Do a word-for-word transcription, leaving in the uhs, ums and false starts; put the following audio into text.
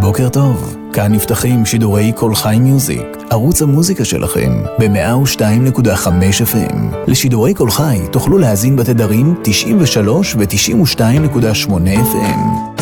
בוקר טוב, כאן נפתחים שידורי כל חי מיוזיק, ערוץ המוזיקה שלכם ב-מאה ושתיים נקודה חמש אף אם. לשידורי כל חי תוכלו להזין בתדרים תשעים ושלוש ו-תשעים ושתיים נקודה שמונה אף אם.